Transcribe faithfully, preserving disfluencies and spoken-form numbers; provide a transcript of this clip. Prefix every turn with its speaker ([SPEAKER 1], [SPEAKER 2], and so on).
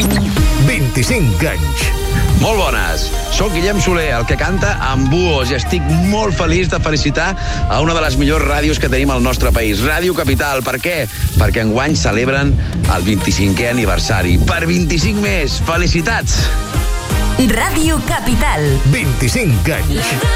[SPEAKER 1] vint-i-cinc anys.
[SPEAKER 2] Molt bones. Soc Guillem Soler, el que canta amb buos, i estic molt feliç de felicitar a una de les millors ràdios que tenim al nostre país, Ràdio Capital. Per què? Perquè enguany celebren el vint-i-cinquè aniversari. Per vint-i-cinc més. Felicitats!
[SPEAKER 3] Ràdio Capital.
[SPEAKER 1] vint-i-cinc anys.